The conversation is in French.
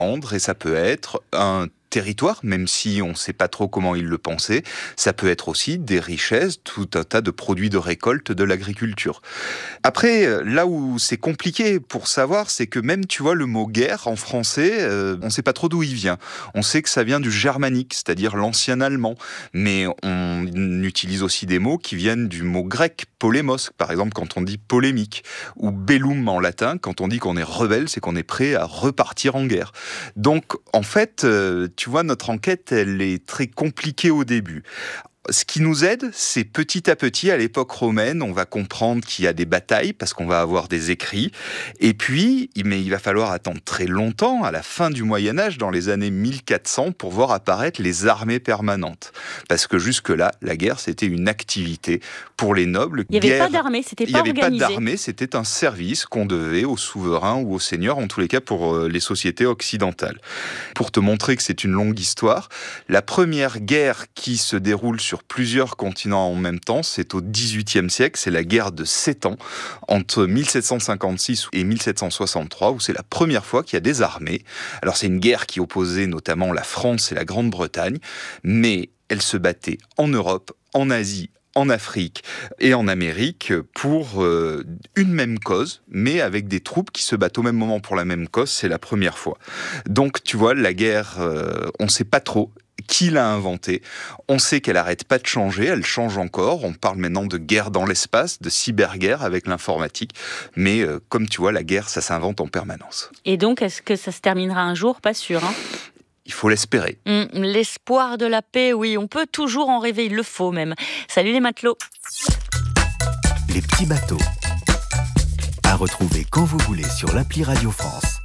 et ça peut être un territoire, même si on ne sait pas trop comment ils le pensaient. Ça peut être aussi des richesses, tout un tas de produits de récolte de l'agriculture. Après, là où c'est compliqué pour savoir, c'est que même, tu vois, le mot guerre en français, on ne sait pas trop d'où il vient. On sait que ça vient du germanique, c'est-à-dire l'ancien allemand. Mais on utilise aussi des mots qui viennent du mot grec, polémos, par exemple, quand on dit polémique. Ou bellum en latin, quand on dit qu'on est rebelle, c'est qu'on est prêt à repartir en guerre. Donc, en fait, tu vois, notre enquête, elle est très compliquée au début. Ce qui nous aide, c'est petit à petit, à l'époque romaine, on va comprendre qu'il y a des batailles, parce qu'on va avoir des écrits. Et puis, mais il va falloir attendre très longtemps, à la fin du Moyen-Âge, dans les années 1400, pour voir apparaître les armées permanentes. Parce que jusque-là, la guerre, c'était une activité pour les nobles. Il n'y avait pas d'armée, c'était pas organisé. Il n'y avait pas d'armée, c'était un service qu'on devait aux souverains ou aux seigneurs, en tous les cas pour les sociétés occidentales. Pour te montrer que c'est une longue histoire, la première guerre qui se déroule sur plusieurs continents en même temps, c'est au XVIIIe siècle, c'est la guerre de 7 ans, entre 1756 et 1763, où c'est la première fois qu'il y a des armées. Alors c'est une guerre qui opposait notamment la France et la Grande-Bretagne, mais elle se battait en Europe, en Asie, en Afrique et en Amérique pour une même cause, mais avec des troupes qui se battent au même moment pour la même cause, c'est la première fois. Donc tu vois, la guerre, on ne sait pas trop qui l'a inventée. On sait qu'elle n'arrête pas de changer, elle change encore. On parle maintenant de guerre dans l'espace, de cyberguerre avec l'informatique. Mais comme tu vois, la guerre, ça s'invente en permanence. Et donc, est-ce que ça se terminera un jour ? Pas sûr, hein ? Il faut l'espérer. L'espoir de la paix, oui, on peut toujours en rêver, il le faut même. Salut les matelots. Les petits bateaux. À retrouver quand vous voulez sur l'appli Radio France.